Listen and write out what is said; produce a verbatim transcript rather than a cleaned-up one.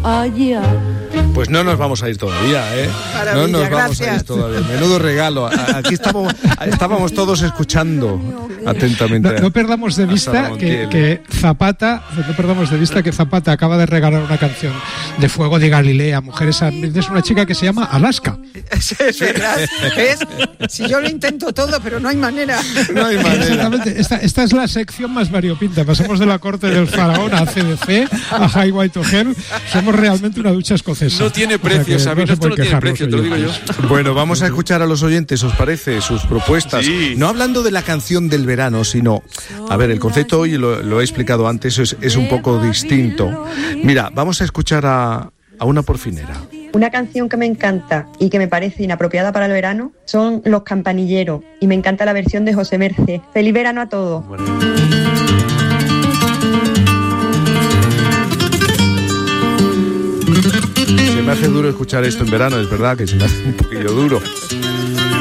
allá. Pues no nos vamos a ir todavía, ¿eh? Maravilla, no nos vamos gracias. a ir todavía. Menudo regalo. Aquí estamos, estábamos todos escuchando atentamente. No, no perdamos de vista que, que Zapata, no perdamos de vista que Zapata acaba de regalar una canción de Fuego de Galilea, Mujeres Ardientes, una chica que se llama Alaska. Es, es verdad. ¿Ves? Si yo lo intento todo, pero no hay manera. No hay manera. Exactamente. Esta, esta es la sección más variopinta. Pasamos de la corte del faraón a C D C, a Highway to Hell. Somos realmente una ducha escocesa. No tiene precio, o sea, Sabino, no esto no tiene precio, te lo digo yo. Bueno, vamos a escuchar a los oyentes, ¿os parece? Sus propuestas. Sí. No hablando de la canción del verano, sino... A ver, el concepto hoy, lo, lo he explicado antes, es, es un poco distinto. Mira, vamos a escuchar a, a una porfinera. Una canción que me encanta y que me parece inapropiada para el verano son Los Campanilleros, y me encanta la versión de José Mercé. ¡Feliz verano a todos! Se me hace duro escuchar esto en verano, es verdad que se me hace un poquillo duro.